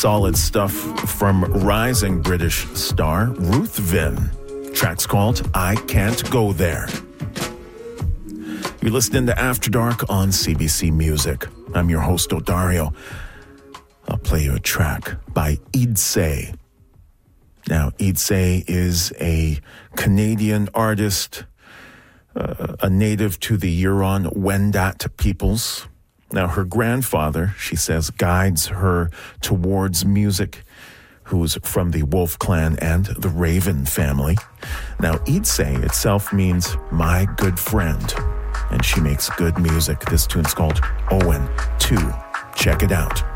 Solid stuff from rising British star Ruth Vinn. Track's called I Can't Go There. You're listening to After Dark on CBC Music. I'm your host, Odario. I'll play you a track by Idsay. Now, Idsay is a Canadian artist, a native to the Huron-Wendat peoples. Now, her grandfather, she says, guides her towards music, who's from the Wolf Clan and the Raven family. Now, Idsay itself means my good friend, and she makes good music. This tune's called Owen 2. Check it out.